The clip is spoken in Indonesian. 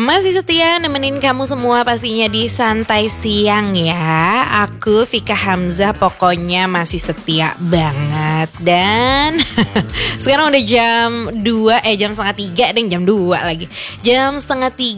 Masih setia nemenin kamu semua pastinya di Santai Siang ya. Aku Vika Hamzah pokoknya masih setia banget. Dan sekarang udah jam 2, jam setengah 3 dan jam 2 lagi. Jam setengah 3